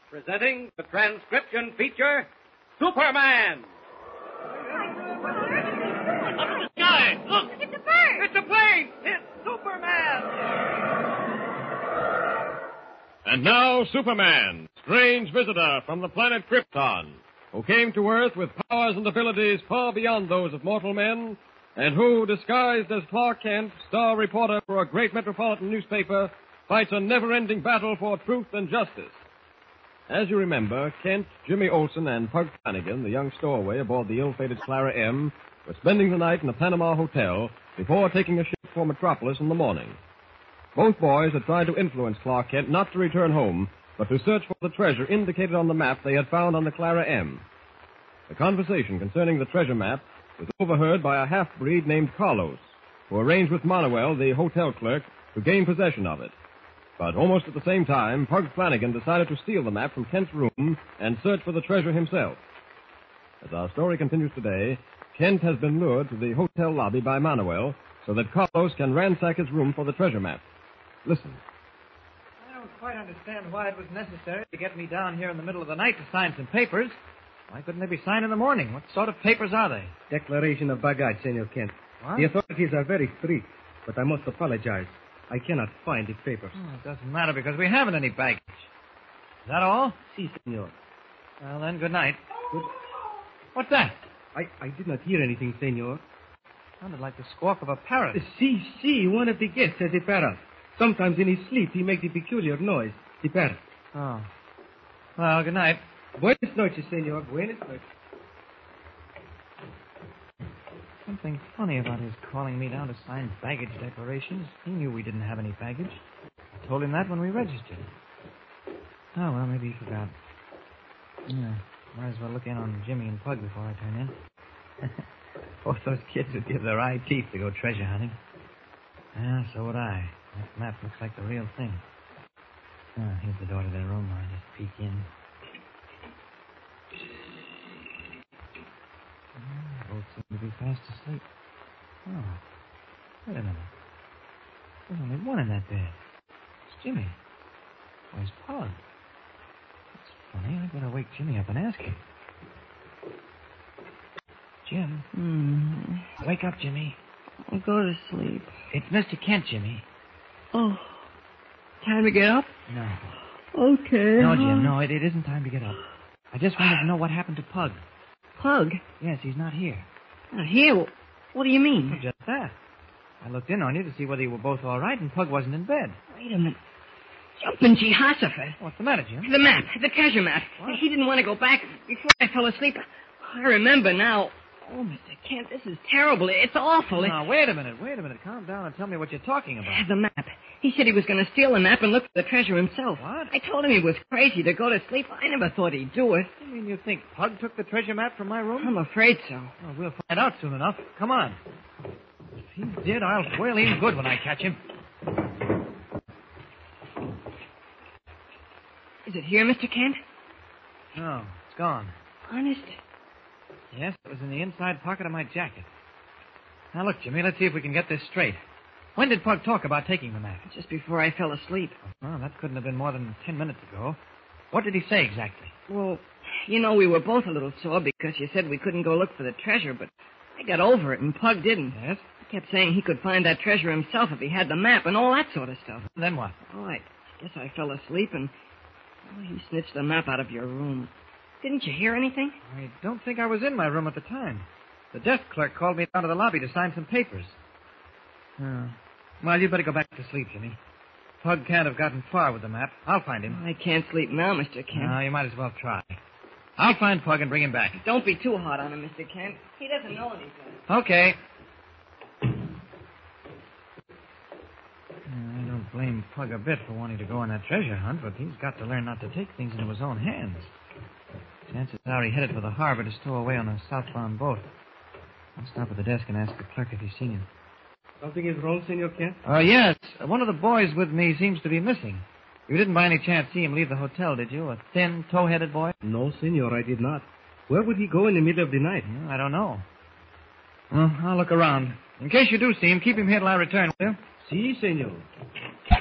presenting the transcription feature, Superman. Up in the sky, look! It's a bird! It's a plane! It's Superman! And now, Superman, strange visitor from the planet Krypton, who came to Earth with powers and abilities far beyond those of mortal men, and who, disguised as Clark Kent, star reporter for a great metropolitan newspaper, fights a never-ending battle for truth and justice. As you remember, Kent, Jimmy Olsen, and Pug Flanagan, the young stowaway aboard the ill-fated Clara M., were spending the night in a Panama hotel before taking a ship for Metropolis in the morning. Both boys had tried to influence Clark Kent not to return home, but to search for the treasure indicated on the map they had found on the Clara M. The conversation concerning the treasure map was overheard by a half-breed named Carlos, who arranged with Manuel, the hotel clerk, to gain possession of it. But almost at the same time, Pug Flanagan decided to steal the map from Kent's room and search for the treasure himself. As our story continues today, Kent has been lured to the hotel lobby by Manuel so that Carlos can ransack his room for the treasure map. Listen. I don't quite understand why it was necessary to get me down here in the middle of the night to sign some papers. Why couldn't they be signed in the morning? What sort of papers are they? Declaration of baggage, Senor Kent. What? The authorities are very strict, but I must apologize. I cannot find the papers. It doesn't matter because we haven't any baggage. Is that all? Si, senor. Well, then, good night. Good. What's that? I did not hear anything, senor. Sounded like the squawk of a parrot. Si, one of the guests has a parrot. Sometimes in his sleep he makes a peculiar noise. The parrot. Oh. Well, good night. Buenas noches, senor. Buenas noches. Something funny about his calling me down to sign baggage declarations. He knew we didn't have any baggage. I told him that when we registered. Oh, well, maybe he forgot. Yeah, might as well look in on Jimmy and Pug before I turn in. Both those kids would give their eye teeth to go treasure hunting. Yeah, so would I. That map looks like the real thing. Oh, here's the door to their room. I'll just peek in. Both seem to be fast asleep. Oh, wait a minute. There's only one in that bed. It's Jimmy. Where's Pug? That's funny. I better wake Jimmy up and ask him. Jim. Wake up, Jimmy. I'll go to sleep. It's Mr. Kent, Jimmy. Oh. Time to get up? No. Okay. No, Jim, no, it isn't time to get up. I just wanted to know what happened to Pug. Pug? Yes, he's not here. Not here? What do you mean? Well, just that. I looked in on you to see whether you were both all right, and Pug wasn't in bed. Wait a minute. Jumping Jehoshaphat. What's the matter, Jim? The map. The treasure map. What? He didn't want to go back before I fell asleep. I remember now. Oh, Mr. Kent, this is terrible. It's awful. Now, wait a minute. Calm down and tell me what you're talking about. The map. He said he was going to steal the map and look for the treasure himself. What? I told him he was crazy to go to sleep. I never thought he'd do it. You mean you think Pug took the treasure map from my room? I'm afraid so. Well, we'll find out soon enough. Come on. If he did, I'll whale him good when I catch him. Is it here, Mr. Kent? No, it's gone. Honest? Yes, it was in the inside pocket of my jacket. Now, look, Jimmy, let's see if we can get this straight. When did Pug talk about taking the map? Just before I fell asleep. Well, that couldn't have been more than 10 minutes ago. What did he say exactly? Well, you know, we were both a little sore because you said we couldn't go look for the treasure, but I got over it and Pug didn't. Yes? He kept saying he could find that treasure himself if he had the map and all that sort of stuff. Then what? Oh, I guess I fell asleep and he snitched the map out of your room. Didn't you hear anything? I don't think I was in my room at the time. The desk clerk called me down to the lobby to sign some papers. Oh. Well, you better go back to sleep, Jimmy. Pug can't have gotten far with the map. I'll find him. I can't sleep now, Mr. Kent. No, you might as well try. I'll find Pug and bring him back. Don't be too hard on him, Mr. Kent. He doesn't know anything. Okay. I don't blame Pug a bit for wanting to go on that treasure hunt, but he's got to learn not to take things into his own hands. Chances are he headed for the harbor to stow away on a southbound boat. I'll stop at the desk and ask the clerk if he's seen him. Something is wrong, Senor Kent? Yes. One of the boys with me seems to be missing. You didn't by any chance see him leave the hotel, did you? A thin, tow-headed boy? No, senor, I did not. Where would he go in the middle of the night? I don't know. Well, I'll look around. In case you do see him, keep him here till I return, will you? Si, senor.